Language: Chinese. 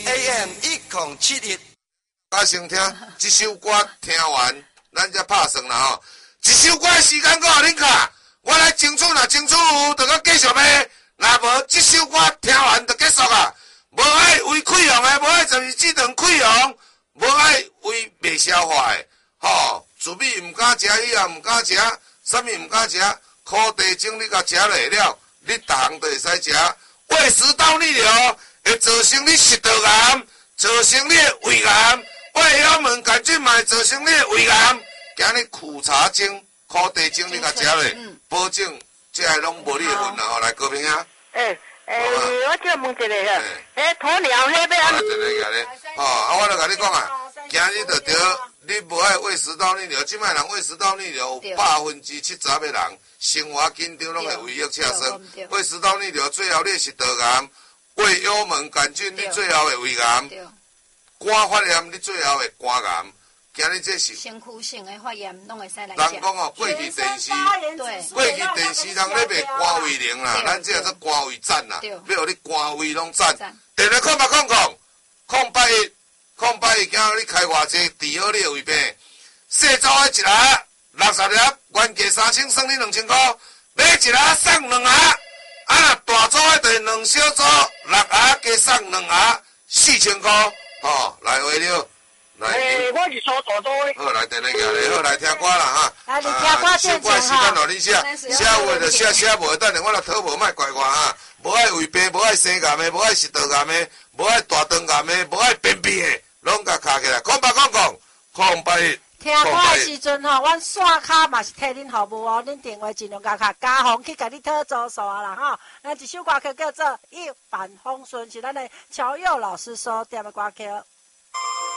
AM 1071。 我先听这首歌，听完咱才拍算啦吼。一首歌的时间搁互恁卡，我来争取啦，争取有就搁继续卖。若无这首歌听完就结束啊。无爱为溃疡的，无爱就是这顿溃疡，无爱为袂消化的。吼，自米毋敢食，以后毋敢食，啥物毋敢食，苦地精你甲食落了，你逐项都会使食。胃食道逆流会造成你食道癌，造成你的胃癌。胃幽门杆菌嘛会造成你的胃癌。今日苦茶精、苦地精你甲食落，保证这个拢无你的份啦吼。来，高平兄。 我再问一个吼，鸵鸟迄要安？ 我就甲你讲啊，今日就对，你无爱胃食道逆流，即摆人胃食道逆流有70%的人生活紧张拢会胃液赤酸，胃食道逆流最后你食道癌，胃幽门杆菌你最后会胃癌，肝发炎你最后会肝癌。今日这是身躯性的发炎，拢会使来食。 人讲哦，过去电视人咧卖肝胃灵啦，咱这做肝胃赞啦，要互你肝胃拢赞。电话0800 0881，今日你开偌济，治好你的胃病。细组的一盒60粒，原价3000，算你2000块，买一盒送2盒。啊，大组的就是2小组6盒，加送2盒，4000块。吼，来回了。 我是苏大多的。 好，来电话行咧，好来听歌啦哈。 来，你听歌先唱哈。时间互你写话就写无，等下我来讨无莫怪我啊。无爱胃病，无爱生癌的，无爱食道癌的，无爱大肠癌的，无爱便秘的，拢甲卡起来。0881。 听歌的时阵吼，阮线卡嘛是替恁服务哦，恁电话尽量甲家宏去甲你讨做数啊啦吼。咱一首歌曲叫做《一帆风顺》，是咱的乔佑老师所点的歌曲。